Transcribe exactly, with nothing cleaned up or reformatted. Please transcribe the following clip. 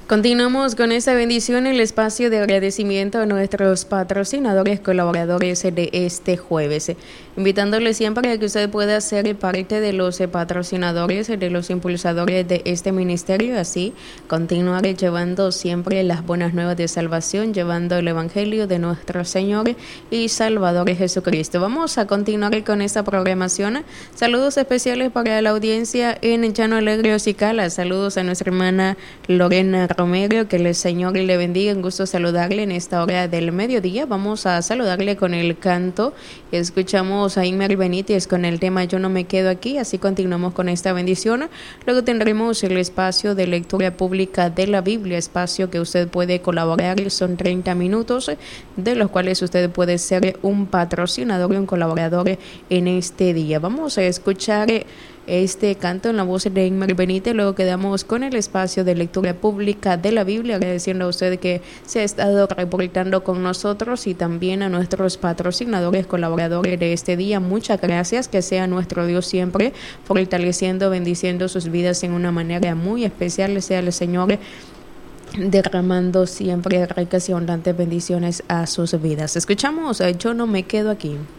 Continuamos con esta bendición, el espacio de agradecimiento a nuestros patrocinadores, colaboradores de este jueves. Invitándole siempre a que usted pueda ser parte de los patrocinadores, de los impulsadores de este ministerio, así continuar llevando siempre las buenas nuevas de salvación, llevando el evangelio de nuestro Señor y Salvador Jesucristo. Vamos a continuar con esta programación. Saludos especiales para la audiencia en Llano Alegre Ocicala. Saludos a nuestra hermana Lorena Romero, que el Señor le bendiga. Un gusto saludarle en esta hora del mediodía. Vamos a saludarle con el canto. Escuchamos a Inmer Benítez con el tema Yo no me quedo aquí. Así continuamos con esta bendición. Luego tendremos el espacio de lectura pública de la Biblia, espacio que usted puede colaborar. Son treinta minutos, de los cuales usted puede ser un patrocinador y un colaborador en este día. Vamos a escuchar este canto en la voz de Inmer Benítez. Luego quedamos con el espacio de lectura pública de la Biblia, agradeciendo a usted que se ha estado reportando con nosotros y también a nuestros patrocinadores, colaboradores de este día. Muchas gracias, que sea nuestro Dios siempre fortaleciendo, bendiciendo sus vidas en una manera muy especial. Sea el Señor derramando siempre ricas y abundantes bendiciones a sus vidas. Escuchamos Yo no me quedo aquí.